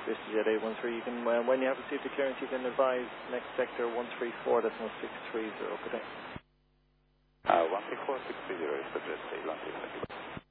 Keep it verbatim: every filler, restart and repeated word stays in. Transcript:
This is Jet eight one three. You can, uh, when you have received the clearance, you can advise next sector one three four, that's one six three zero. Good day. Uh, one three four six three zero is the Jet eight one three.